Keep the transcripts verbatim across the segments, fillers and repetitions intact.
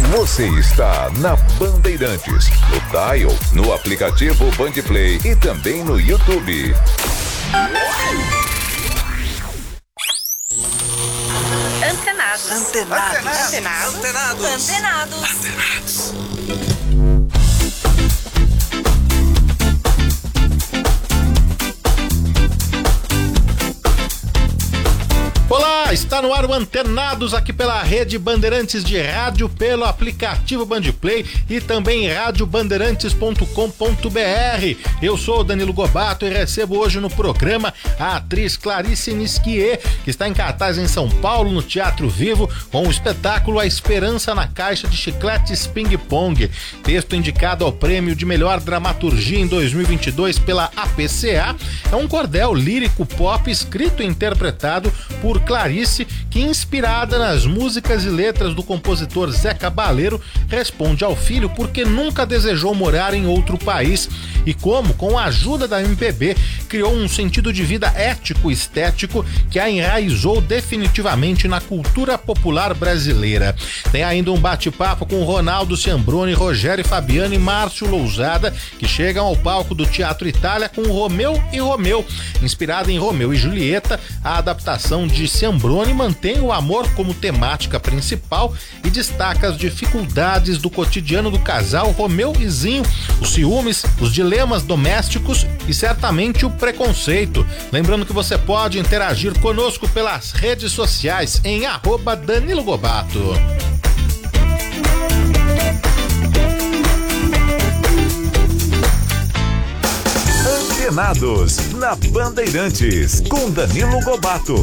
Você está na Bandeirantes, no Dial, no aplicativo Bandplay e também no YouTube. Antenados. Antenados. Antenados. Antenados. Antenados. Antenados. Olá, está no ar o Antenados aqui pela Rede Bandeirantes de Rádio, pelo aplicativo Bandplay e também rádio bandeirantes ponto com ponto b r. Eu sou o Danilo Gobato e recebo hoje no programa a atriz Clarice Nisquier, que está em cartaz em São Paulo, no Teatro Vivo, com o espetáculo A Esperança na Caixa de Chicletes Ping Pong. Texto indicado ao prêmio de melhor dramaturgia em dois mil e vinte e dois pela A P C A. É um cordel lírico pop escrito e interpretado por Clarice, que, inspirada nas músicas e letras do compositor Zé Cabaleiro, responde ao filho porque nunca desejou morar em outro país e como, com a ajuda da M P B, criou um sentido de vida ético e estético que a enraizou definitivamente na cultura popular brasileira. Tem ainda um bate-papo com Ronaldo Ciambrone, Rogério Fabiano e Márcio Lousada, que chegam ao palco do Teatro Itália com Romeu e Romeu. Inspirada em Romeu e Julieta, a adaptação de Ciambrone mantém o amor como temática principal e destaca as dificuldades do cotidiano do casal Romeu e Zinho, os ciúmes, os dilemas domésticos e certamente o preconceito. Lembrando que você pode interagir conosco pelas redes sociais em arroba Danilo Gobato. Antenados, na Bandeirantes, com Danilo Gobato.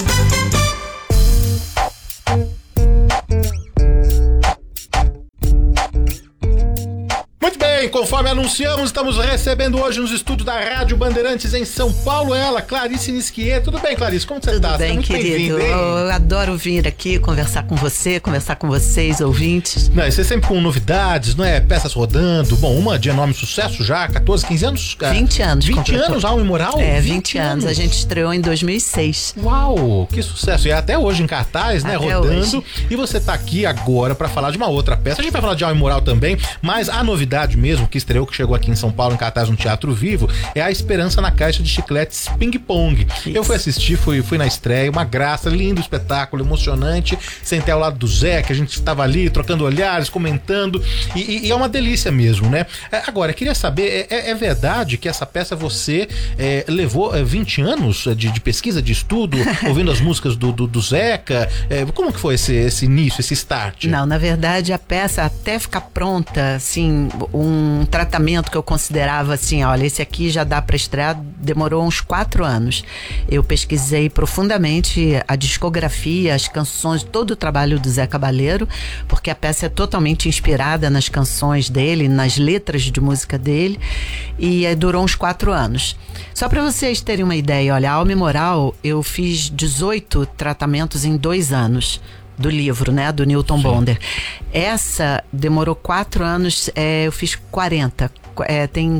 Muito bem, conforme anunciamos, estamos recebendo hoje nos estúdios da Rádio Bandeirantes em São Paulo ela, Clarice Nisquier. Tudo bem, Clarice? Como você Tudo tá? Tudo bem, tá querido. Eu adoro vir aqui conversar com você, conversar com vocês, ouvintes. Não, e você sempre com novidades, não é? Peças rodando. Bom, uma de enorme sucesso já, catorze, quinze anos? vinte anos. vinte completou. anos, Alma e Moral? É, vinte anos. A gente estreou em dois mil e seis. Uau, que sucesso. E até hoje em cartaz, né? Até rodando. Hoje. E você tá aqui agora pra falar de uma outra peça. A gente vai falar de Alma e Moral também, mas a novidade mesmo que estreou, que chegou aqui em São Paulo em cartaz no Teatro Vivo, é A Esperança na Caixa de Chicletes Ping Pong. Isso. Eu fui assistir, fui, fui na estreia, uma graça, lindo espetáculo, emocionante. Sentei ao lado do Zé, que a gente estava ali trocando olhares, comentando, e, e, e é uma delícia mesmo, né? É, agora, eu queria saber, é, é verdade que essa peça você é, levou é, vinte anos de, de pesquisa, de estudo, ouvindo as músicas do, do, do Zeca? É, como que foi esse, esse início, esse start? Não, na verdade, a peça, até ficar pronta, assim, um tratamento que eu considerava assim, olha, esse aqui já dá para estrear, demorou uns quatro anos. Eu pesquisei profundamente a discografia, as canções, todo o trabalho do Zé Cabaleiro, porque a peça é totalmente inspirada nas canções dele, nas letras de música dele, e é, durou uns quatro anos. Só para vocês terem uma ideia, olha, a Alma e Moral, eu fiz dezoito tratamentos em dois anos. Do livro, né? Do Newton Sim. Bonder. Essa demorou quatro anos, é, eu fiz quarenta. É, tem...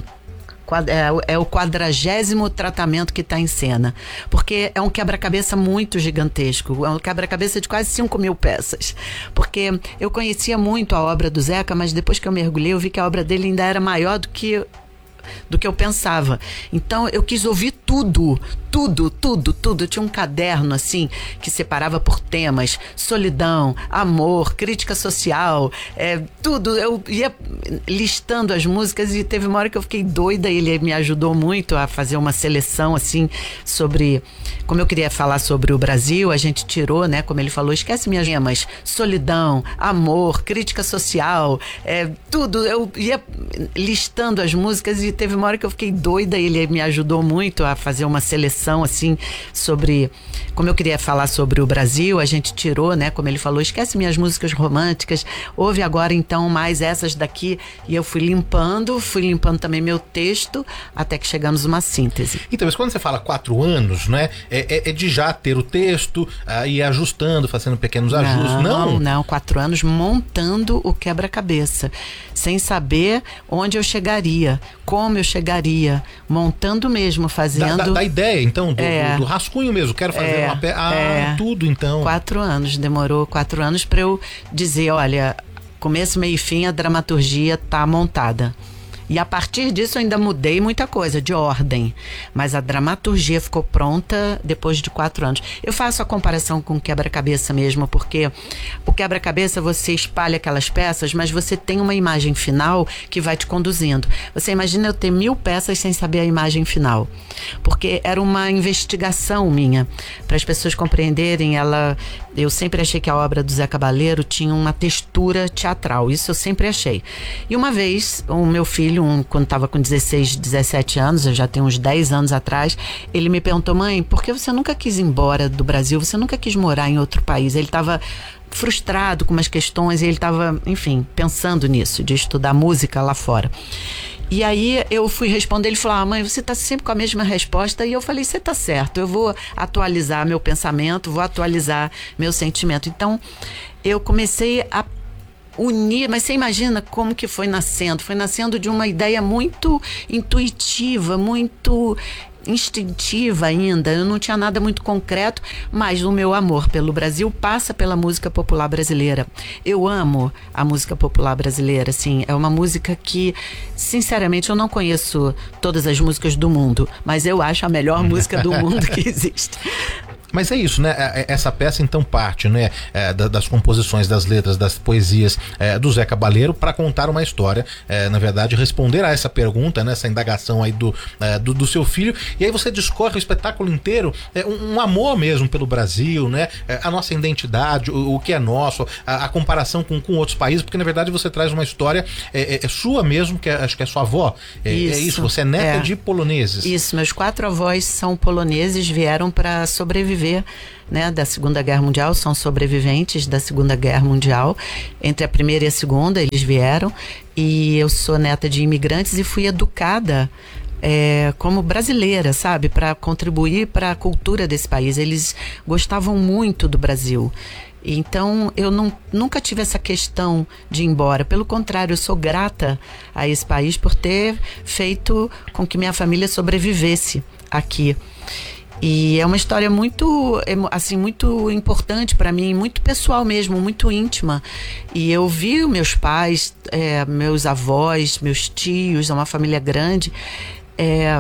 É, é o quadragésimo tratamento que está em cena, porque é um quebra-cabeça muito gigantesco, é um quebra-cabeça de quase cinco mil peças, porque eu conhecia muito a obra do Zeca, mas depois que eu mergulhei eu vi que a obra dele ainda era maior do que do que eu pensava. Então eu quis ouvir tudo, tudo, tudo, tudo. Eu tinha um caderno assim que separava por temas: solidão, amor, crítica social, é, tudo. Eu ia listando as músicas e teve uma hora que eu fiquei doida. Ele me ajudou muito a fazer uma seleção assim sobre, como eu queria falar sobre o Brasil, a gente tirou, né, como ele falou, esquece minhas temas: solidão, amor, crítica social, é, tudo. Eu ia listando as músicas e teve uma hora que eu fiquei doida. Ele me ajudou muito a fazer uma seleção assim sobre, como eu queria falar sobre o Brasil, a gente tirou, né, como ele falou, esquece minhas músicas românticas, ouve agora então mais essas daqui, e eu fui limpando, fui limpando também meu texto, até que chegamos numa síntese. Então, mas quando você fala quatro anos, né, é, é, é de já ter o texto, uh, e ajustando, fazendo pequenos não, ajustes, não? Não, quatro anos montando o quebra-cabeça, sem saber onde eu chegaria, como eu chegaria, montando mesmo, fazendo... Da, da, da ideia, então, do, é, do, do rascunho mesmo, quero fazer é, uma peça, ah, é, tudo, então. Quatro anos, demorou quatro anos para eu dizer, olha... começo, meio e fim, a dramaturgia tá montada. E a partir disso eu ainda mudei muita coisa, de ordem. Mas a dramaturgia ficou pronta depois de quatro anos. Eu faço a comparação com o quebra-cabeça mesmo, porque o quebra-cabeça você espalha aquelas peças, mas você tem uma imagem final que vai te conduzindo. Você imagina eu ter mil peças sem saber a imagem final. Porque era uma investigação minha. Para as pessoas compreenderem, ela... Eu sempre achei que a obra do Zé Cabaleiro tinha uma textura teatral. Isso eu sempre achei. E uma vez, o meu filho, Um, quando estava com dezesseis, dezessete anos, eu já tenho uns dez anos atrás, ele me perguntou: mãe, por que você nunca quis ir embora do Brasil? Você nunca quis morar em outro país? Ele estava frustrado com umas questões e ele estava, enfim, pensando nisso, de estudar música lá fora. E aí eu fui responder, ele falou: ah, mãe, você está sempre com a mesma resposta. E eu falei: você está certo, eu vou atualizar meu pensamento, vou atualizar meu sentimento. Então eu comecei a unir, mas você imagina como que foi nascendo? Foi nascendo de uma ideia muito intuitiva, muito instintiva ainda. Eu não tinha nada muito concreto, mas o meu amor pelo Brasil passa pela música popular brasileira. Eu amo a música popular brasileira, assim, é uma música que, sinceramente, eu não conheço todas as músicas do mundo, mas eu acho a melhor música do mundo que existe. Mas é isso, né? Essa peça então parte, né, das composições, das letras, das poesias é, do Zé Cabaleiro para contar uma história, é, na verdade, responder a essa pergunta, né, essa indagação aí do, é, do, do seu filho. E aí você discorre o espetáculo inteiro, é, um, um amor mesmo pelo Brasil, né? É, a nossa identidade, o, o que é nosso, a, a comparação com, com outros países, porque na verdade você traz uma história é, é, é sua mesmo, que é, acho que é sua avó. É isso, é isso, você é neta é. de poloneses. Isso, meus quatro avós são poloneses, vieram para sobreviver, né, da Segunda Guerra Mundial, são sobreviventes da Segunda Guerra Mundial. Entre a primeira e a segunda eles vieram, e eu sou neta de imigrantes e fui educada é, como brasileira, sabe, para contribuir para a cultura desse país. Eles gostavam muito do Brasil. Então eu não, nunca tive essa questão de ir embora. Pelo contrário, eu sou grata a esse país por ter feito com que minha família sobrevivesse aqui. E é uma história muito, assim, muito importante para mim, muito pessoal mesmo, muito íntima. E eu vi meus pais, é, meus avós, meus tios, é uma família grande, é,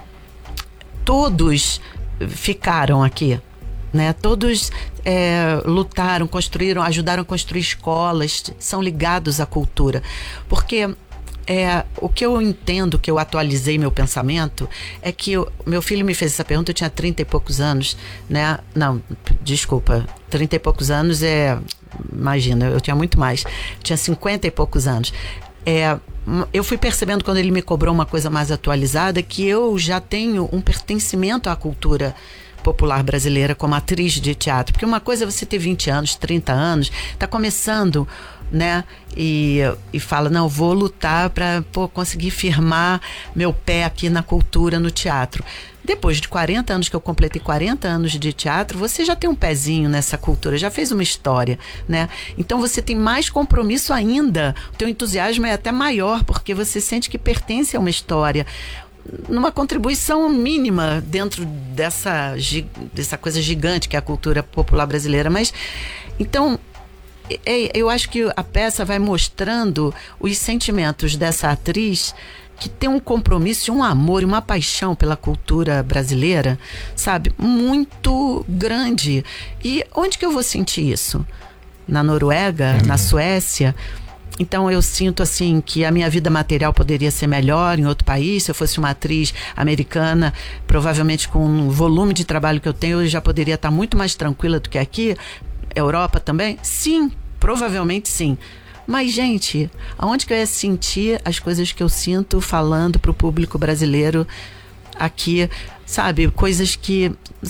todos ficaram aqui, né? Todos é, lutaram, construíram, ajudaram a construir escolas, são ligados à cultura. Porque É, o que eu entendo, que eu atualizei meu pensamento, é que eu, meu filho me fez essa pergunta, eu tinha trinta e poucos anos, né? Não, desculpa, trinta e poucos anos é, imagina, eu tinha muito mais, tinha cinquenta e poucos anos. É, eu fui percebendo quando ele me cobrou uma coisa mais atualizada, que eu já tenho um pertencimento à cultura popular brasileira como atriz de teatro, porque uma coisa é você ter vinte anos, trinta anos, tá começando, né, e, e fala, não, vou lutar para conseguir firmar meu pé aqui na cultura, no teatro. Depois de quarenta anos, que eu completei quarenta anos de teatro, você já tem um pezinho nessa cultura, já fez uma história, né? Então você tem mais compromisso ainda, o teu entusiasmo é até maior, porque você sente que pertence a uma história, numa contribuição mínima dentro dessa, dessa coisa gigante que é a cultura popular brasileira. Mas, então, é, eu acho que a peça vai mostrando os sentimentos dessa atriz, que tem um compromisso, um amor e uma paixão pela cultura brasileira, sabe, muito grande. E onde que eu vou sentir isso? Na Noruega, uhum. na Suécia? Então eu sinto assim que a minha vida material poderia ser melhor em outro país. Se eu fosse uma atriz americana, provavelmente com o volume de trabalho que eu tenho, eu já poderia estar muito mais tranquila do que aqui. Europa também? Sim, provavelmente sim. Mas, gente, aonde que eu ia sentir as coisas que eu sinto falando pro público brasileiro aqui, sabe? Coisas que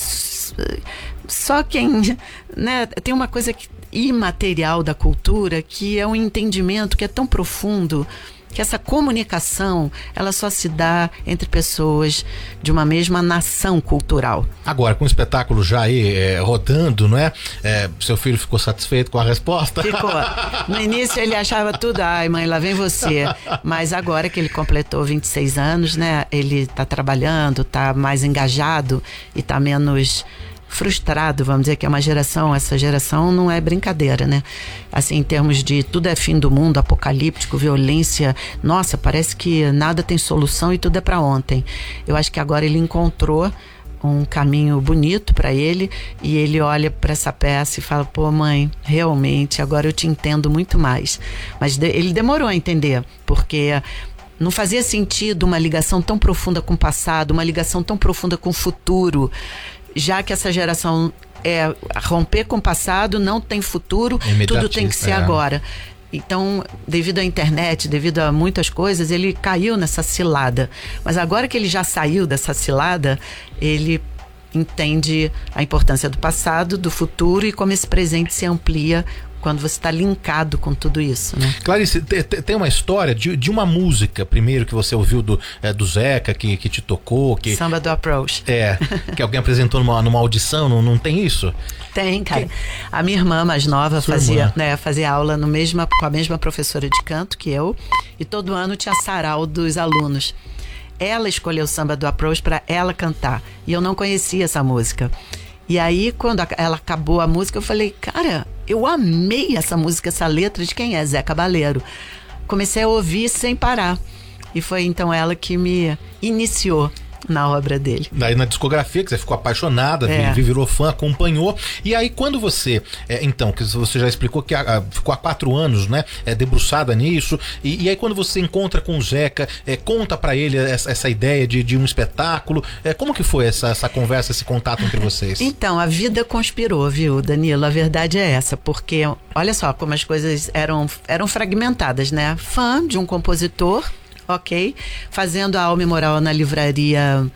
só quem, né? Tem uma coisa que, imaterial da cultura, que é um entendimento que é tão profundo, que essa comunicação, ela só se dá entre pessoas de uma mesma nação cultural. Agora, com o espetáculo já aí é, rodando, não é? é? Seu filho ficou satisfeito com a resposta? Ficou. No início ele achava tudo, ai mãe, lá vem você. Mas agora que ele completou vinte e seis anos, né? Ele tá trabalhando, tá mais engajado e tá menos frustrado, vamos dizer que é uma geração, essa geração não é brincadeira, né? Assim, em termos de tudo é fim do mundo, apocalíptico, violência, nossa, parece que nada tem solução e tudo é para ontem. Eu acho que agora ele encontrou um caminho bonito para ele e ele olha para essa peça e fala, pô, mãe, realmente, agora eu te entendo muito mais. Mas de, ele demorou a entender, porque não fazia sentido uma ligação tão profunda com o passado, uma ligação tão profunda com o futuro, já que essa geração é romper com o passado, não tem futuro, tudo tem que ser é. agora. Então, devido à internet, devido a muitas coisas, ele caiu nessa cilada. Mas agora que ele já saiu dessa cilada, ele entende a importância do passado, do futuro e como esse presente se amplia quando você está linkado com tudo isso, né? Clarice, tem uma história de, de uma música, primeiro, que você ouviu do, é, do Zeca, que, que te tocou. Que, Samba do Approach. É, que alguém apresentou numa, numa audição, não, não tem isso? Tem, cara. A minha irmã mais nova fazia, né, fazia aula no mesma, com a mesma professora de canto que eu, e todo ano tinha sarau dos alunos. Ela escolheu o Samba do Approach para ela cantar, e eu não conhecia essa música. E aí, quando a, ela acabou a música, eu falei, cara, eu amei essa música, essa letra de quem é? Zé Cabaleiro. Comecei a ouvir sem parar. E foi então ela que me iniciou na obra dele. Daí na discografia, que você ficou apaixonada, é. virou fã, acompanhou. E aí quando você, é, então, que você já explicou que a, a, ficou há quatro anos, né, é, debruçada nisso, e, e aí quando você encontra com o Zeca, é, conta pra ele essa, essa ideia de, de um espetáculo, é, como que foi essa, essa conversa, esse contato entre vocês? Então, a vida conspirou, viu, Danilo? A verdade é essa, porque olha só como as coisas eram, eram fragmentadas, né? Fã de um compositor, ok, fazendo a Alma e Moral na livraria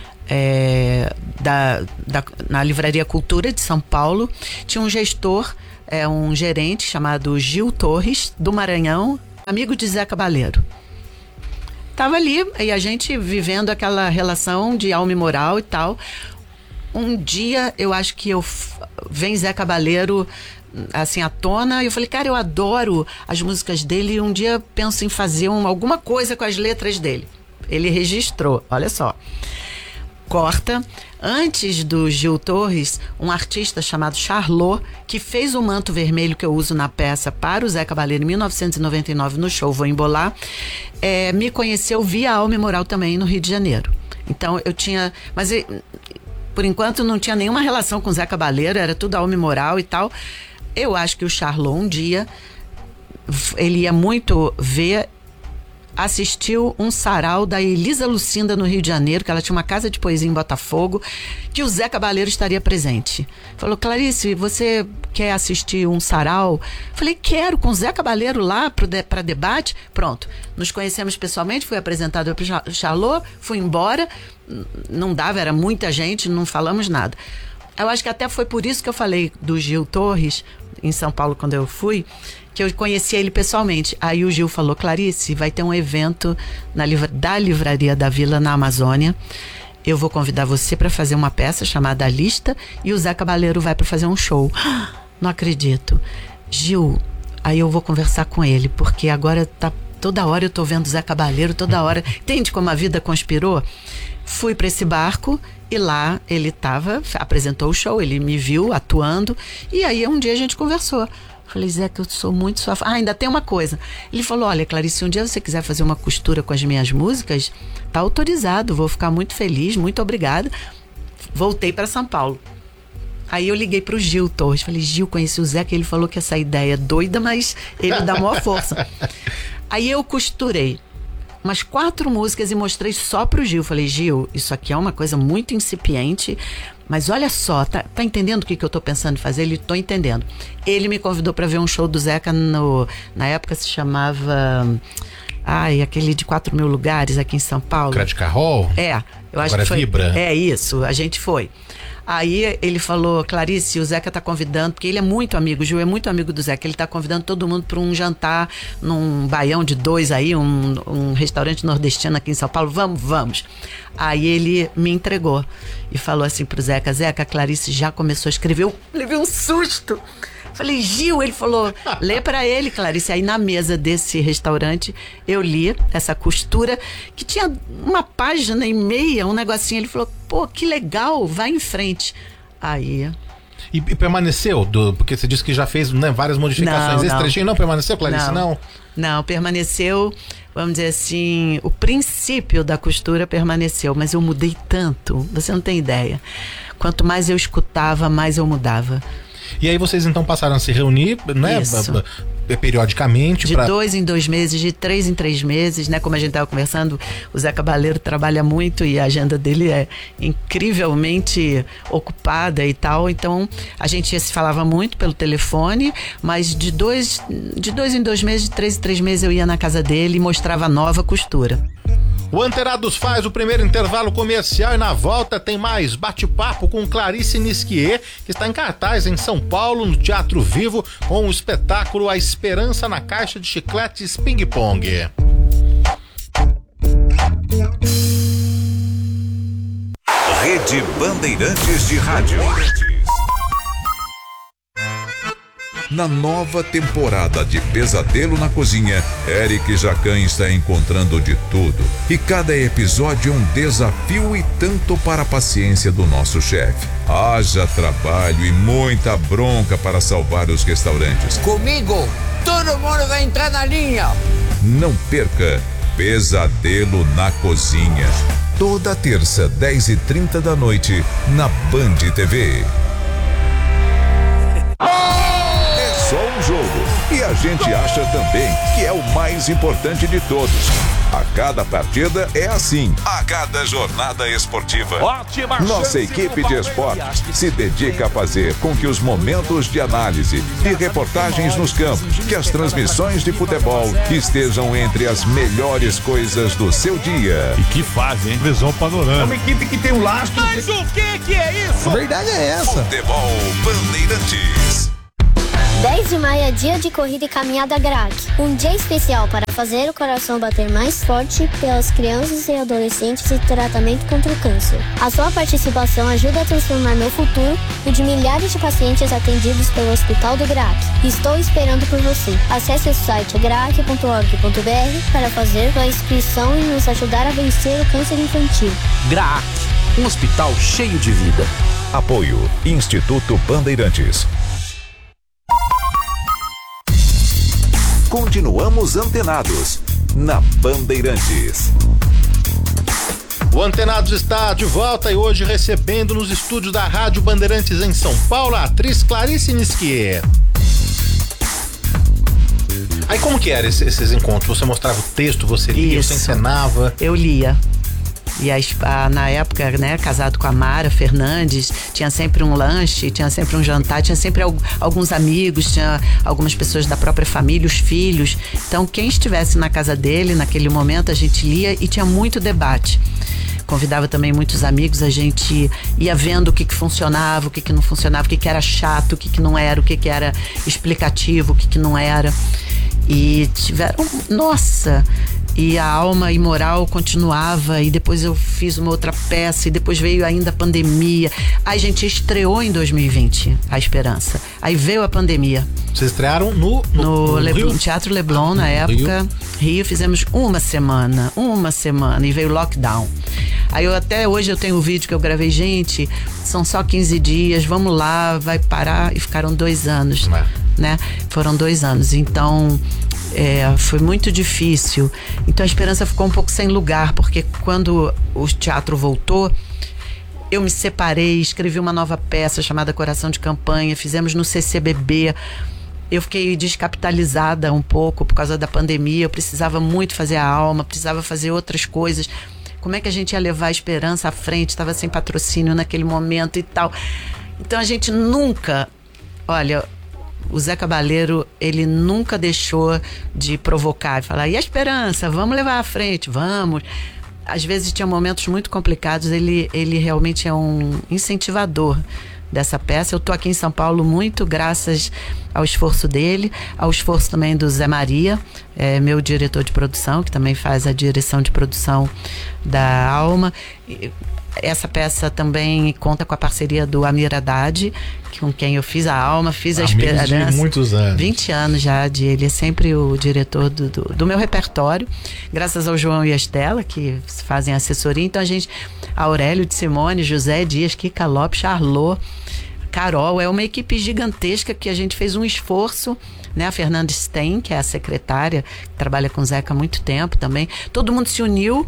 é, da, da, na livraria Cultura de São Paulo. Tinha um gestor, é, um gerente chamado Gil Torres, do Maranhão, amigo de Zé Cabaleiro. Tava ali e a gente vivendo aquela relação de alma e moral e tal. Um dia eu acho que eu vem Zé Cabaleiro assim à tona, e eu falei, cara, eu adoro as músicas dele e um dia penso em fazer um, alguma coisa com as letras dele. Ele registrou, olha só. Corta, antes do Gil Torres, um artista chamado Charlot, que fez o manto vermelho que eu uso na peça para o Zé Cabaleiro em mil novecentos e noventa e nove no show Vou Embolar, é, me conheceu via Alma e Moral também no Rio de Janeiro. Então eu tinha, mas por enquanto não tinha nenhuma relação com o Zé Cabaleiro, era tudo Alma e Moral e tal. Eu acho que o Charlot um dia, ele ia muito ver, assistiu um sarau da Elisa Lucinda no Rio de Janeiro, que ela tinha uma casa de poesia em Botafogo, que o Zé Cabaleiro estaria presente. Falou, Clarice, você quer assistir um sarau? Falei, quero, com o Zé Cabaleiro lá para de, debate. Pronto, nos conhecemos pessoalmente, fui apresentado para o Charlot, fui embora, não dava, era muita gente, não falamos nada. Eu acho que até foi por isso que eu falei do Gil Torres, em São Paulo, quando eu fui, que eu conheci ele pessoalmente. Aí o Gil falou, Clarice, vai ter um evento na livra- da Livraria da Vila, na Amazônia. Eu vou convidar você para fazer uma peça chamada A Lista e o Zé Cabaleiro vai para fazer um show. Não acredito. Gil, aí eu vou conversar com ele, porque agora tá, toda hora eu tô vendo o Zé Cabaleiro, toda hora. Entende como a vida conspirou? Fui para esse barco e lá ele tava, apresentou o show, ele me viu atuando e aí um dia a gente conversou. Falei, Zé, que eu sou muito sua fã. Ah, ainda tem uma coisa. Ele falou, olha, Clarice, se um dia você quiser fazer uma costura com as minhas músicas, tá autorizado, vou ficar muito feliz, muito obrigada. Voltei para São Paulo. Aí eu liguei pro Gil Torres, falei, Gil, conheci o Zé, que ele falou que essa ideia é doida, mas ele dá maior força. Aí eu costurei umas quatro músicas e mostrei só pro Gil. Falei, Gil, isso aqui é uma coisa muito incipiente, mas olha só, tá, tá entendendo o que, que eu tô pensando em fazer? Ele, tô entendendo. Ele me convidou para ver um show do Zeca, no, na época se chamava, ai, aquele de quatro mil lugares aqui em São Paulo. Crédito Carrol? É, eu acho Agora que foi. Vibra. É isso, a gente foi. Aí ele falou, Clarice, o Zeca tá convidando, porque ele é muito amigo, o Gil é muito amigo do Zeca, ele tá convidando todo mundo para um jantar num baião de dois aí, um, um restaurante nordestino aqui em São Paulo, vamos, vamos. Aí ele me entregou e falou assim pro Zeca, Zeca, a Clarice já começou a escrever, eu levei um susto. Falei, Gil, ele falou, lê pra ele, Clarice. Aí na mesa desse restaurante eu li essa costura que tinha uma página e meia, um negocinho. Ele falou, pô, que legal, vai em frente. Aí... E, e permaneceu? Do, porque você disse que já fez, né, várias modificações. Não, Esse não. trechinho não permaneceu, Clarice? Não. Não, não, permaneceu, vamos dizer assim, o princípio da costura permaneceu, mas eu mudei tanto, você não tem ideia. Quanto mais eu escutava, mais eu mudava. E aí vocês então passaram a se reunir, né? Isso. Periodicamente. De pra... dois em dois meses, de três em três meses, né? Como a gente estava conversando, o Zé Cabaleiro trabalha muito e a agenda dele é incrivelmente ocupada e tal. Então, a gente se falava muito pelo telefone, mas de dois, de dois em dois meses, de três em três meses, eu ia na casa dele e mostrava a nova costura. O Antenados faz o primeiro intervalo comercial e na volta tem mais bate-papo com Clarice Nisquier, que está em cartaz em São Paulo, no Teatro Vivo, com o espetáculo A Esperança na Caixa de Chicletes Ping Pong. Rede Bandeirantes de Rádio. Na nova temporada de Pesadelo na Cozinha, Eric Jacan está encontrando de tudo. E cada episódio é um desafio e tanto para a paciência do nosso chefe. Haja trabalho e muita bronca para salvar os restaurantes. Comigo, todo mundo vai entrar na linha. Não perca Pesadelo na Cozinha. Toda terça, dez e trinta da noite, na Band T V. Só um jogo. E a gente acha também que é o mais importante de todos. A cada partida é assim. A cada jornada esportiva. Ótima. Nossa equipe de esportes se dedica a fazer com que os momentos de análise, de reportagens nos campos, que as transmissões de futebol estejam entre as melhores coisas do seu dia. E que fase, hein? Visão panorâmica. É uma equipe que tem um lastro. Mas o que que é isso? A verdade é essa. Futebol Bandeirantes. dez de maio é dia de corrida e caminhada Grac. Um dia especial para fazer o coração bater mais forte pelas crianças e adolescentes em tratamento contra o câncer. A sua participação ajuda a transformar meu futuro e o de milhares de pacientes atendidos pelo Hospital do Grac. Estou esperando por você. Acesse o site grac ponto org ponto br para fazer sua inscrição e nos ajudar a vencer o câncer infantil. Grac, um hospital cheio de vida. Apoio Instituto Bandeirantes. Continuamos antenados na Bandeirantes. O Antenados está de volta e hoje recebendo nos estúdios da Rádio Bandeirantes em São Paulo a atriz Clarice Nisquier. Aí como que eram esses, esses encontros? Você mostrava o texto, você lia, Isso. você encenava? Eu lia. E a, a, na época, né, casado com a Mara Fernandes, tinha sempre um lanche, tinha sempre um jantar, tinha sempre al, alguns amigos, tinha algumas pessoas da própria família, os filhos. Então, quem estivesse na casa dele, naquele momento, a gente lia e tinha muito debate. Convidava também muitos amigos, a gente ia vendo o que, que funcionava, o que, que não funcionava, o que, que era chato, o que, que não era, o que, que era explicativo, o que, que não era. E tiveram... Nossa... E a Alma Imoral continuava, e depois eu fiz uma outra peça, e depois veio ainda a pandemia. Aí a gente estreou em dois mil e vinte, A Esperança. Aí veio a pandemia. Vocês estrearam no... No, no, no Leblon, Teatro Leblon, na época. Rio. Rio, fizemos uma semana, uma semana, e veio lockdown. Aí eu até hoje eu tenho um vídeo que eu gravei, gente, são só quinze dias, vamos lá, vai parar, e ficaram dois anos, É. né? Foram dois anos, então... É, foi muito difícil. Então a Esperança ficou um pouco sem lugar, porque quando o teatro voltou, eu me separei, escrevi uma nova peça chamada Coração de Campanha, fizemos no C C B B. Eu fiquei descapitalizada um pouco por causa da pandemia, eu precisava muito fazer a Alma, precisava fazer outras coisas. Como é que a gente ia levar a Esperança à frente? Estava sem patrocínio naquele momento e tal. Então a gente nunca... Olha... O Zé Cabaleiro, ele nunca deixou de provocar e falar, e a Esperança, vamos levar à frente, vamos. Às vezes tinha momentos muito complicados, ele, ele realmente é um incentivador dessa peça. Eu tô aqui em São Paulo muito graças ao esforço dele, ao esforço também do Zé Maria, é, meu diretor de produção, que também faz a direção de produção da Alma. essa peça também conta com a parceria do Amir Haddad, com quem eu fiz a alma, fiz a esperança. De muitos anos. vinte anos já de ele, é sempre o diretor do, do, do meu repertório, graças ao João e a Estela, que fazem assessoria. Então a gente, Aurélio de Simone, José Dias, Kika Lopes, Charlot, Carol, é uma equipe gigantesca que a gente fez um esforço, né? A Fernanda Stein, que é a secretária, que trabalha com o Zeca há muito tempo também, todo mundo se uniu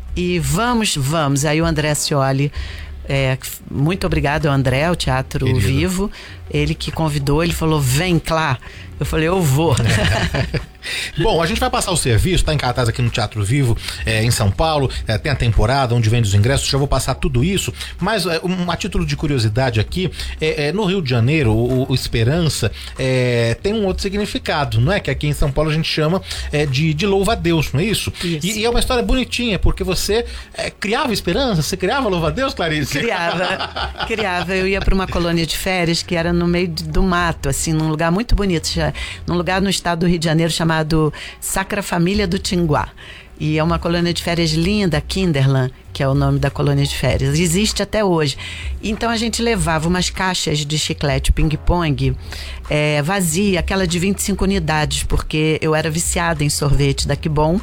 e vamos, vamos. Aí o André Scioli, é, muito obrigado ao André, o Teatro Querido. Vivo, ele que convidou, ele falou, vem, Clá. Eu falei, eu vou. Bom, a gente vai passar o serviço, tá em cartaz aqui no Teatro Vivo, é, em São Paulo, é, tem a temporada onde vende os ingressos, já vou passar tudo isso, mas é, um, a título de curiosidade aqui, é, é, no Rio de Janeiro, o, o Esperança é, tem um outro significado, não é? Que aqui em São Paulo a gente chama é, de, de louva-a-Deus, não é isso? isso. E, e é uma história bonitinha, porque você é, criava esperança, você criava louva-a-Deus, Clarice? Criava, criava, eu ia para uma colônia de férias que era no meio de, do mato, assim, num lugar muito bonito, num lugar no estado do Rio de Janeiro chamado Sacra Família do Tinguá. E é uma colônia de férias linda, Kinderland, que é o nome da colônia de férias. Existe até hoje. Então a gente levava umas caixas de chiclete ping-pong é, vazia, aquela de vinte e cinco unidades, porque eu era viciada em sorvete da Que Bom.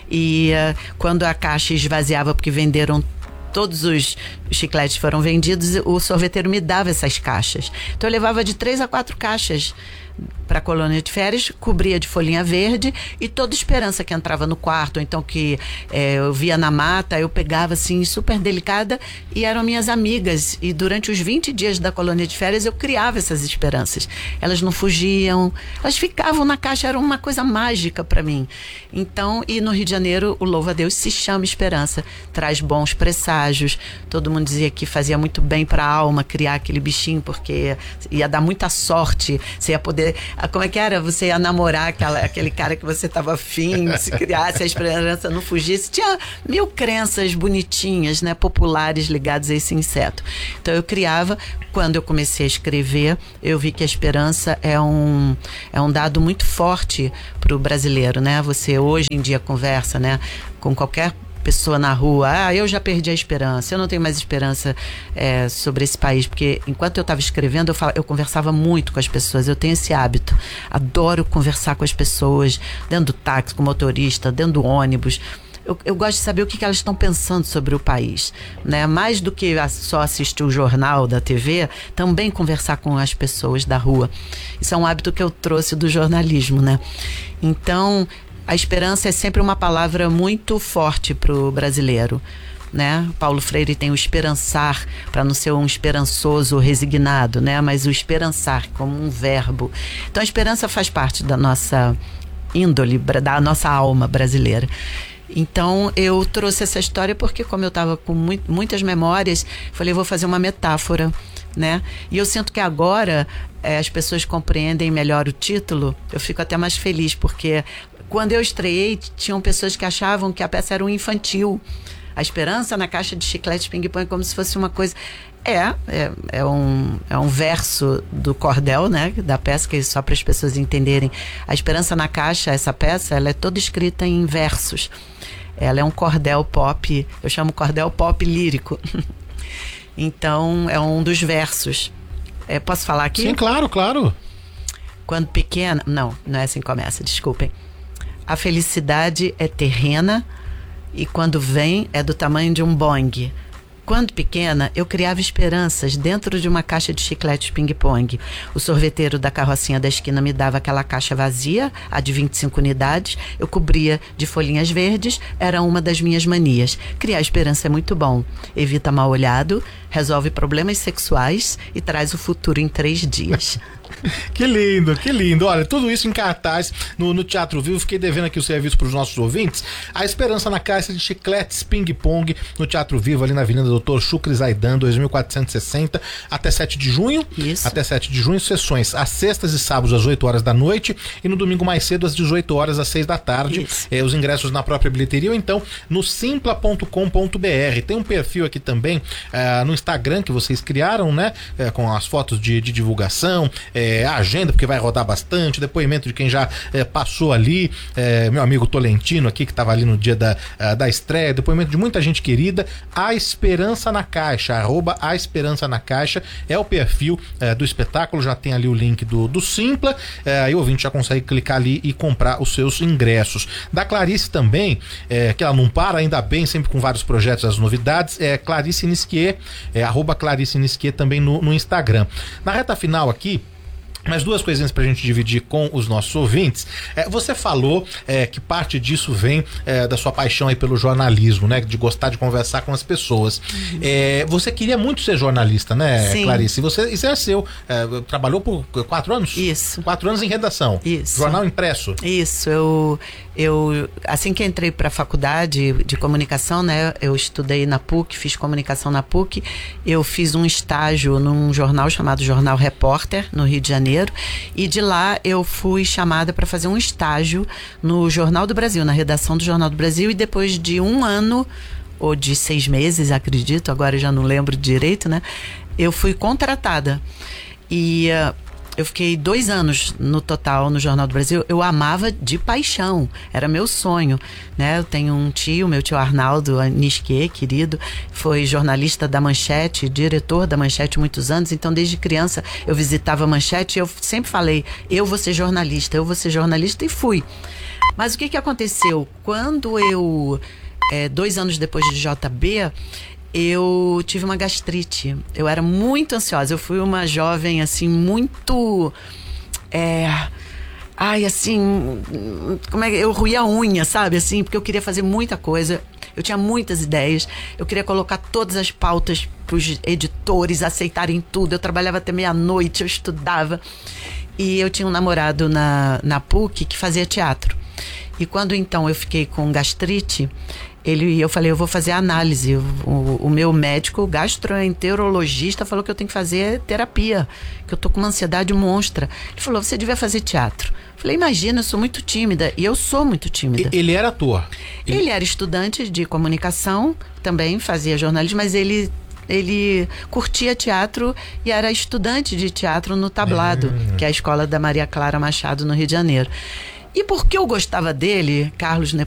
E uh, quando a caixa esvaziava, porque venderam todos os chicletes foram vendidos, o sorveteiro me dava essas caixas. Então eu levava de três a quatro caixas para a colônia de férias, cobria de folhinha verde, e toda esperança que entrava no quarto, ou então que é, eu via na mata, eu pegava assim, super delicada, e eram minhas amigas, e durante os vinte dias da colônia de férias eu criava essas esperanças. Elas não fugiam, elas ficavam na caixa, era uma coisa mágica para mim. Então, e no Rio de Janeiro o louva-a-Deus se chama esperança, traz bons presságios. Todo mundo dizia que fazia muito bem para a alma criar aquele bichinho, porque ia dar muita sorte, você ia poder, como é que era? Você ia namorar aquela, aquele cara que você estava afim, se criasse a esperança, não fugisse. Tinha mil crenças bonitinhas, né, populares ligadas a esse inseto. Então eu criava. Quando eu comecei a escrever, eu vi que a esperança é um, é um dado muito forte para o brasileiro, né? Você hoje em dia conversa, né, com qualquer pessoa na rua, ah, eu já perdi a esperança, eu não tenho mais esperança é, sobre esse país, porque enquanto eu estava escrevendo, eu, falava, eu conversava muito com as pessoas, eu tenho esse hábito, adoro conversar com as pessoas, dentro do táxi, com o motorista, dentro do ônibus. Eu, eu gosto de saber o que, que elas estão pensando sobre o país, né? Mais do que só assistir o jornal da T V, também conversar com as pessoas da rua. Isso é um hábito que eu trouxe do jornalismo, né? Então, a esperança é sempre uma palavra muito forte para o brasileiro, né? Paulo Freire tem o esperançar, para não ser um esperançoso resignado, né? Mas o esperançar como um verbo. Então a esperança faz parte da nossa índole, da nossa alma brasileira. Então eu trouxe essa história porque, como eu estava com muito, muitas memórias, falei, vou fazer uma metáfora, né? E eu sinto que agora é, as pessoas compreendem melhor o título. Eu fico até mais feliz, porque quando eu estreiei, tinham pessoas que achavam que a peça era um infantil. A esperança na caixa de chiclete ping-pong, como se fosse uma coisa... É, é, é, um, é um verso do cordel, né, da peça, que só para as pessoas entenderem. A esperança na caixa, essa peça, ela é toda escrita em versos. Ela é um cordel pop, eu chamo cordel pop lírico. Então, é um dos versos. É, posso falar aqui? Sim, claro, claro. Quando pequena... Não, não é assim que começa, desculpem. A felicidade é terrena e quando vem é do tamanho de um Boeing. Quando pequena, eu criava esperanças dentro de uma caixa de chicletes ping-pong. O sorveteiro da carrocinha da esquina me dava aquela caixa vazia, a de vinte e cinco unidades. Eu cobria de folhinhas verdes, era uma das minhas manias. Criar esperança é muito bom. Evita mal-olhado, resolve problemas sexuais e traz o futuro em três dias. Que lindo, que lindo. Olha, tudo isso em cartaz no, no Teatro Vivo. Fiquei devendo aqui o serviço para os nossos ouvintes. A esperança na caixa de chicletes ping-pong no Teatro Vivo, ali na Avenida Doutor Chucre Zaidan, dois mil quatrocentos e sessenta, até sete de junho. Isso. Até sete de junho, sessões às sextas e sábados às oito horas da noite e no domingo mais cedo às dezoito horas às seis da tarde. É, os ingressos na própria bilheteria ou então no simpla ponto com ponto b r. Tem um perfil aqui também é, no Instagram que vocês criaram, né? É, com as fotos de, de divulgação, é, é, a agenda, porque vai rodar bastante, depoimento de quem já é, passou ali, é, meu amigo Tolentino aqui, que estava ali no dia da, da estreia, depoimento de muita gente querida. A Esperança na Caixa, arroba A Esperança na Caixa, é o perfil é, do espetáculo, já tem ali o link do, do Simpla, é, aí o ouvinte já consegue clicar ali e comprar os seus ingressos. Da Clarice também, é, que ela não para, ainda bem, sempre com vários projetos, as novidades, é Clarice Nisquier, é arroba Clarice Nisquier também no, no Instagram. Na reta final aqui, mais duas coisinhas pra gente dividir com os nossos ouvintes. É, você falou é, que parte disso vem é, da sua paixão aí pelo jornalismo, né? De gostar de conversar com as pessoas. Uhum. É, você queria muito ser jornalista, né, Sim. Clarice? Você exerceu, é, trabalhou por quatro anos? Isso. Quatro anos em redação. Isso. Jornal impresso. Isso. Eu, eu assim que entrei pra faculdade de comunicação, né? Eu estudei na P U C, fiz comunicação na P U C. Eu fiz um estágio num jornal chamado Jornal Repórter, no Rio de Janeiro. E de lá eu fui chamada para fazer um estágio no Jornal do Brasil, na redação do Jornal do Brasil, e depois de um ano, ou de seis meses, acredito, agora eu já não lembro direito, né? Eu fui contratada. E uh, eu fiquei dois anos no total no Jornal do Brasil. Eu amava de paixão, era meu sonho, né? Eu tenho um tio, meu tio Arnaldo Nisquier, querido, foi jornalista da Manchete, diretor da Manchete muitos anos, então desde criança eu visitava a Manchete e eu sempre falei, eu vou ser jornalista, eu vou ser jornalista, e fui. Mas o que que aconteceu? Quando eu, é, dois anos depois de J B, eu tive uma gastrite. Eu era muito ansiosa. Eu fui uma jovem, assim, muito... É, ai, assim... Como é que... Eu ruía a unha, sabe? Assim, porque eu queria fazer muita coisa. Eu tinha muitas ideias. Eu queria colocar todas as pautas para os editores aceitarem tudo. Eu trabalhava até meia-noite, eu estudava. E eu tinha um namorado na, na P U C que fazia teatro. E quando, então, eu fiquei com gastrite... Ele, eu falei, eu vou fazer análise. O, o meu médico, o gastroenterologista, falou que eu tenho que fazer terapia, que eu tô com uma ansiedade monstra. Ele falou, você devia fazer teatro. Eu falei, imagina, eu sou muito tímida. E eu sou muito tímida. Ele era ator? Ele, ele era estudante de comunicação, também fazia jornalismo, mas ele... Ele curtia teatro e era estudante de teatro no Tablado, é. que é a escola da Maria Clara Machado, no Rio de Janeiro. E por que eu gostava dele, Carlos